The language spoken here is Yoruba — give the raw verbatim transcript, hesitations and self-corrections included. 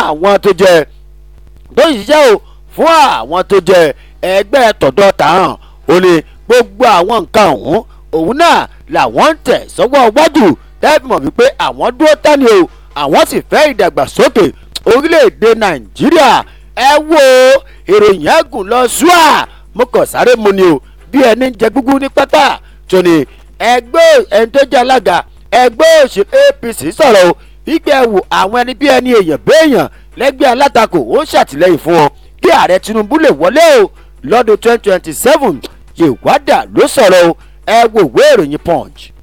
àwọn tó jẹ́ tó ń ṣiṣẹ́ o fún àwọn tó jẹ́ ẹgbẹ́ tọ̀dọ̀ tààràn ó ní gbogbo àwọn nǹkan ọ̀hún òun náà làwọn ń tẹ̀ sọ́wọ́ wájú tẹ́ẹ̀bì mọ̀ wípé àwọn dúró tání o àwọn sì fẹ́ ìdàgbàsókè orílẹ̀-èdè nàìjíríà. ẹ wo ìròyìn ẹ̀gùn lọ ṣúà mo kàn sáré mu ni o bí ẹni jẹ gbúgbú ní pátá tó ní ẹgbẹ́ ẹni tó jẹ́ alága ẹgbẹ́ òṣèlú A P C sọ̀rọ̀ o wípé ẹ wò àwọn ẹni bí ẹni èèyàn béèyàn lẹ́gbẹ́ alátakò ó ṣàtìlẹ́yìn fún wọn kí ààrẹ Tinubu lè wọlé o lọ́dún twenty twenty seven Yewada ló sọ̀rọ̀ o ẹ wo ìwé ìròyìn Punch.